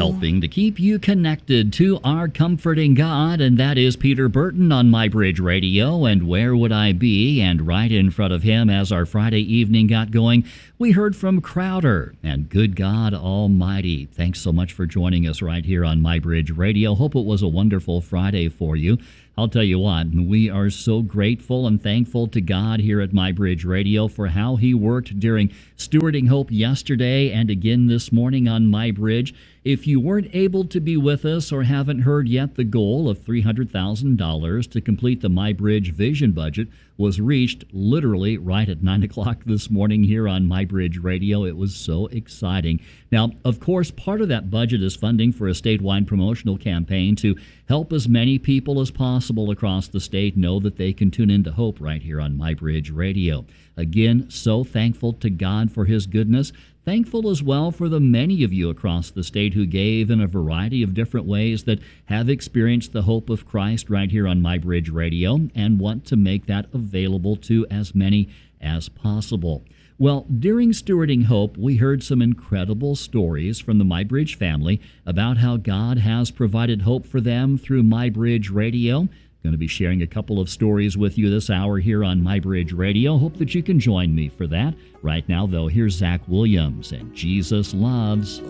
helping to keep you connected to our comforting God, and that is Peter Burton on MyBridge Radio and Where Would I Be? And right in front of him, as our Friday evening got going, we heard from Crowder and Good God Almighty. Thanks so much for joining us right here on MyBridge Radio. Hope it was a wonderful Friday for you. I'll tell you what, we are so grateful and thankful to God here at MyBridge Radio for how He worked during Stewarding Hope yesterday and again this morning on MyBridge. If you weren't able to be with us or haven't heard yet, the goal of $300,000 to complete the MyBridge Vision budget was reached literally right at 9 o'clock this morning here on MyBridge Radio. It was so exciting. Now, of course, part of that budget is funding for a statewide promotional campaign to help as many people as possible across the state know that they can tune into Hope right here on MyBridge Radio. Again, so thankful to God for His goodness. Thankful as well for the many of you across the state who gave in a variety of different ways that have experienced the hope of Christ right here on MyBridge Radio and want to make that available to as many as possible. Well, during Stewarding Hope, we heard some incredible stories from the MyBridge family about how God has provided hope for them through MyBridge Radio. Going to be sharing a couple of stories with you this hour here on MyBridge Radio. Hope that you can join me for that. Right now, though, here's Zach Williams and Jesus Loves.